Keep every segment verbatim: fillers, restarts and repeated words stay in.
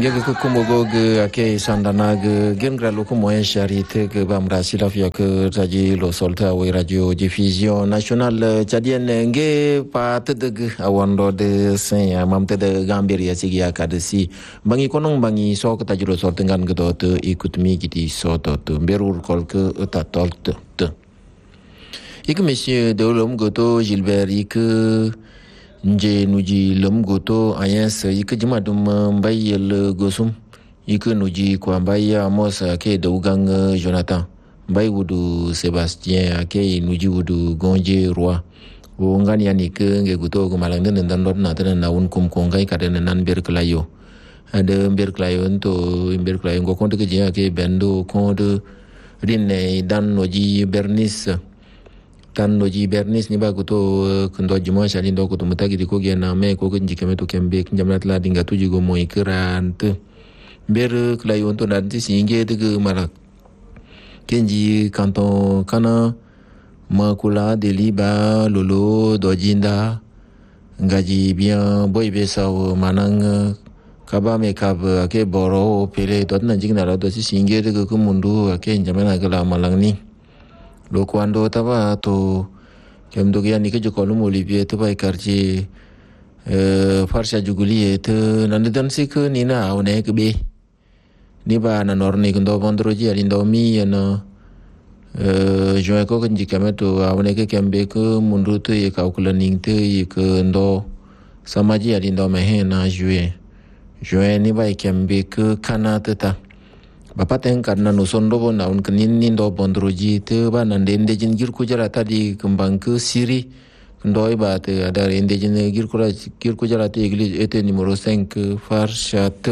lega ko kumogo ge ake sandana ge gengra lo ko moyen charité ge bamra sila fia ke radio lo solta we radio diffusion nationale tchadienne nge pa tedeg awando de saint mamte de gambiria sigi akadesi bangi konong bangi so ka tajuro soltengan ge dot ikut mi gidi so dot berur kol ke ta tolt ik monsieur de l'homme goto Gilbert ik nje nuji lom goto ayens ik jima dum mbay el gosum ik nuji kwa mbay amos ke dougang Jonathan mbay wudu Sebastien ke nuji wudu gonje roi wo ngani yani ke nge goto ko malang den dan na tan na un kum ko ngai ka den nan ber klayo ade ber klayo to ber klayo go konde ke je ke bendo konde rinne dan noji bernice tan noji bernis ni ba kuto kendo juma shali ndo kuto mutagi di ko gena me ko ko njike meto kembe kinjamlat la dinga tuji go moy krant ber klayon to nanti singe de mara kenji kanton kana makula de liba lolo dojinda ngaji bien boy besa manang kaba me kab ke boro pele dot na jigna ra do singe de ko mundu ke njamana kala malang ni lo cuando taba to kem do yani ke joko lo Olivier to bai quartier euh farsha juguli et nan dan sik ni na one ke be ni ba na norni ndo vendredi ali ndo mi na euh jo ko ke jikameto one ke kembe ko mundu to e ka ko learning te e ke ndo samaji ali ndo me he na juin juin ni bai kembe ke kanata ta Bapak teng karena nusondo bo naun kenin ni ndo bondroji te ba nande indejin gir kujara tadi kembang ke siri ndoi ba te ada indejin gir kura gir kujara te igli ete numero cinq farshat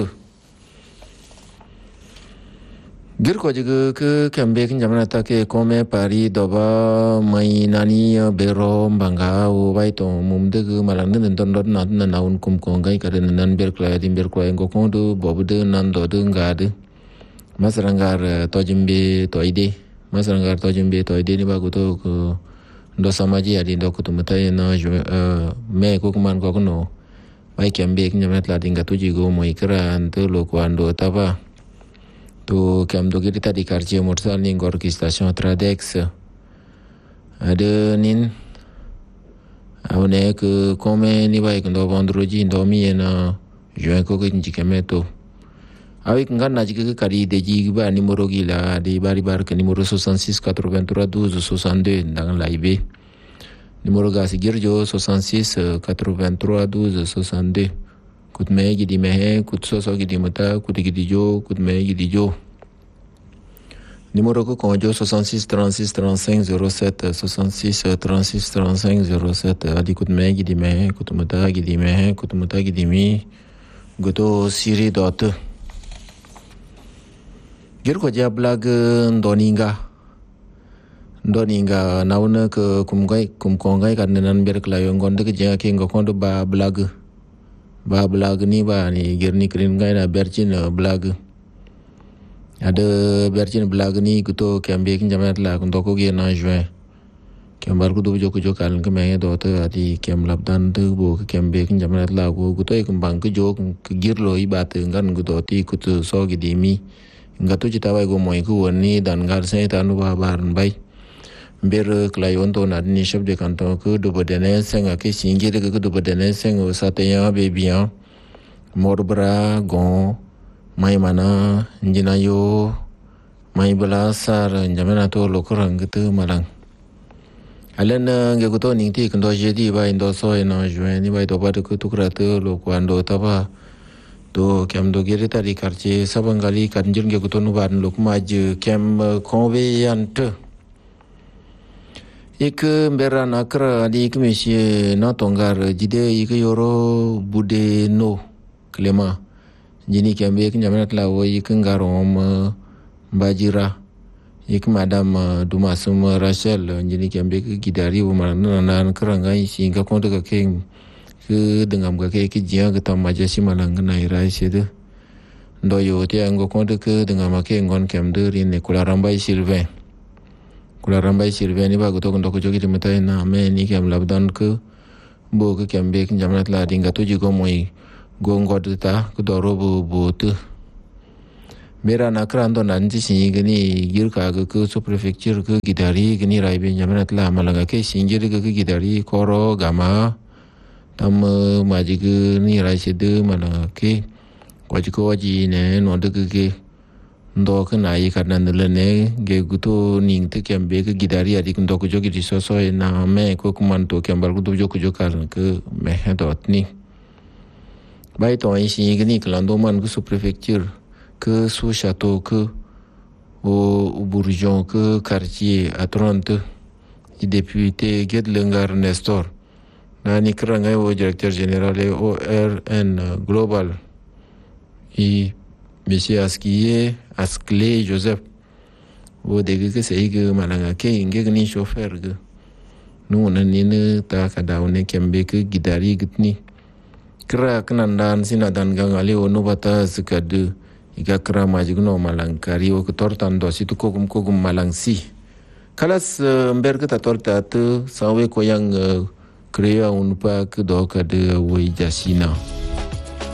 gir ko jige ke kembe kin jamana ta ke kome pari doba mai nani bero banga o bai to mumde ke malang den don don na naun kum ko ngai ka den nan ber kla din ber ko ngo ko do bobude nan do de ngade Masarangar tojimbe toide masarangar tojimbe toide ni ba goto ko ndo samaji ali ndo kutu mutai na me ko kuman ko no bai kembe kinyamet la dinga tuji go mo ikra ante lo kwando taba to kam do girita di quartier morsal ni ngor ki station Tradex ade nin awne ko come ni bai ndo vendredi ndo mi na juin ko kinji kemeto Avec ngana jike kari de jiba numero gila di bari bar ke numero soixante-six quatre-vingt-trois douze soixante-deux dans la I B numero gas girjo soixante-six quatre-vingt-trois douze soixante-deux kut me gidi me kut soso gidi mata kut gidi jo kut me gidi jo numero ko konjo soixante-six trente-six trente-cinq zéro sept soixante-six trente-six trente-cinq zéro sept adi kut me gidi me kut mata gidi me kut mata gidi mi goto siri dot Gir ko ja blag ndoninga ndoninga nauna ke kumgai kumkongai kan nan ber klayo ngonde ke ja ke ngokondo ba blag ba blag ni ba ni gir ni krin ngai na berchin blag ada berchin blag ni kuto kembe kin jamat la kun ko ge na juin kembar ku do joko jokal ke me do to ati kem labdan de bo kembe kin jamat la ko kuto e kumbang ke jok ke gir lo ibat ngan kuto ti kuto so gi dimi ngatu cita wai go moy ku woni dan ngar sai tanu ba baran bai ber klayon to na ni chef de canton ku do bodene senga ke singi de ku do bodene senga sa te ya be bien morbra gon mai mana njina yo mai bala sar njamena to lokurang tu malang alen nge ku to ning ti kndo je di bai ndo so ina juin ni bai to ba ku tu kra to lo kwando ta ba to kem do girita di quartier sabangali kanjil ge kutonu ban lok maj kem conveyant ik beran akra di ik monsieur na tongar jide ik yoro bude no klema jini kem be kinjamat la wo ik ngarom bajira ik madam dumasum Rachel jini kem be gidari wo man nan krangai singa konta ka kem ke dengam ga ke ke jia ke tam maja si malang na irai sede ndo yo te ngo konde ke dengam ke ngon kem de rin ne kula rambai Sylvain kula rambai Sylvain ni ba go to ndo ko jogi meta na me ni kem labdan ke bo ke kem be kin jamnat la dinga to jigo moi gongodta ku dorobu botu mera nakrando nanji singini girka ga ku su prefecture ku gidari gini raibe nyamanat la malanga ke singiri ga gidari koro gama tam majigu ni raisidu mana ke wajiko waji ne no de ke ndo ka nai karna ne ge guto ning te kembe ke gidari adik ndo ku jogi so so na me ko kuman to kembal ku jogi ku jokar ke me dot ni bai to ai singini klando man ku su prefecture que sous château que au bourgeon que quartier à Toronto et député Ged Lengar Nestor nani kranga au directeur général et O R N Global et monsieur Askiye Askley Joseph au dégât que c'est que malanga ke inge ni chauffeur que nous on ni ne ta kada on kembe que gidari gitni kra kanandan sinadan gangale ono bata sekade iga kra majigno malang kari o tortan do situ kogum kogum malang si kalas mber ka torta tu sawe ko yang krea un pa ke do ka de wei jasina